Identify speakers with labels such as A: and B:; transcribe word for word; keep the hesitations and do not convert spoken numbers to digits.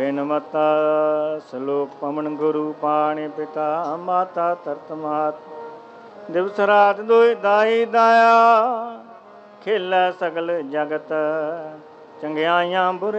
A: ਬੇਨਮਤਾ ਸਲੋਕ ਪਵਨ ਗੁਰੂ ਪਾਣੀ ਪਿਤਾ ਮਾਤਾ ਤਰਤ ਮਾਤ ਦਿਵਸ ਰਾਤ ਦੋਇ ਦਾਈ ਦਾਇਆ ਖੇਲੈ ਸਗਲ ਜਗਤ ਚੰਗਿਆਈਆਂ ਬੁਰੇ